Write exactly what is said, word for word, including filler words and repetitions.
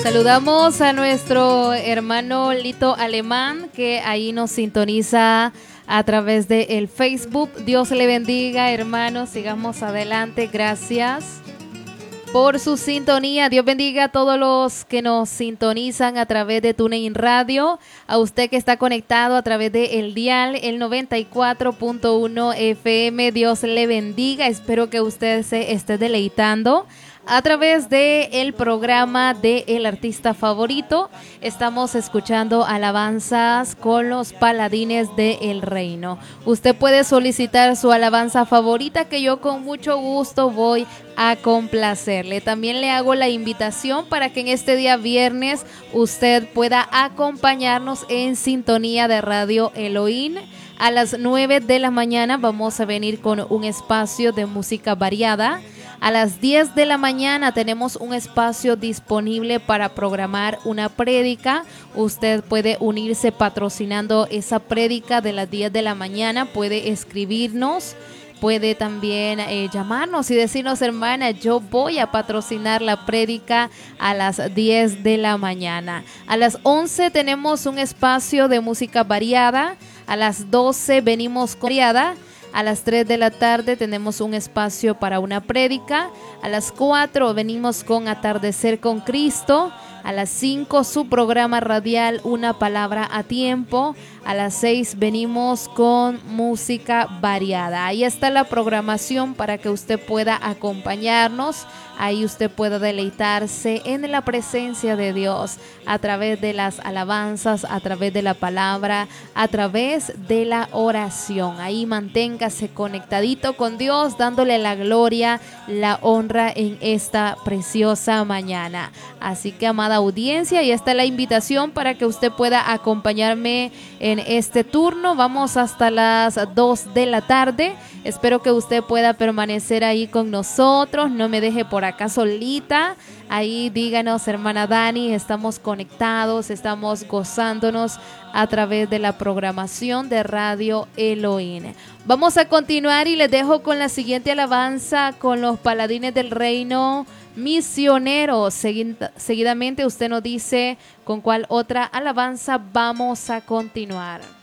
Saludamos a nuestro hermano Lito Alemán, que ahí nos sintoniza a través de el Facebook. Dios le bendiga, hermanos. Sigamos adelante. Gracias por su sintonía. Dios bendiga a todos los que nos sintonizan a través de TuneIn Radio, a usted que está conectado a través de el dial, el noventa y cuatro punto uno F M. Dios le bendiga. Espero que usted se esté deleitando a través de el programa de El Artista Favorito. Estamos escuchando alabanzas con los paladines del reino. Usted puede solicitar su alabanza favorita, que yo con mucho gusto voy a complacerle. También le hago la invitación para que en este día viernes usted pueda acompañarnos en sintonía de Radio Elohim. A las nueve de la mañana vamos a venir con un espacio de música variada. A las diez de la mañana tenemos un espacio disponible para programar una prédica. Usted puede unirse patrocinando esa prédica de las diez de la mañana. Puede escribirnos, puede también eh, llamarnos y decirnos: hermana, yo voy a patrocinar la prédica a las diez de la mañana. A las once tenemos un espacio de música variada. A las doce venimos con variada. A las tres de la tarde tenemos un espacio para una prédica. A las cuatro venimos con Atardecer con Cristo. A las cinco su programa radial Una Palabra a Tiempo. A las seis venimos con música variada. Ahí está la programación para que usted pueda acompañarnos. Ahí usted pueda deleitarse en la presencia de Dios a través de las alabanzas, a través de la palabra, a través de la oración. Ahí manténgase conectadito con Dios, dándole la gloria, la honra en esta preciosa mañana. Así que, amada audiencia, ahí está la invitación para que usted pueda acompañarme en este turno. Vamos hasta las dos de la tarde. Espero que usted pueda permanecer ahí con nosotros. No me deje por acá solita. Ahí díganos: hermana Dani, estamos conectados, estamos gozándonos a través de la programación de Radio Elohim. Vamos a continuar y les dejo con la siguiente alabanza con los paladines del reino, Misioneros. Segui- seguidamente usted nos dice con cuál otra alabanza vamos a continuar.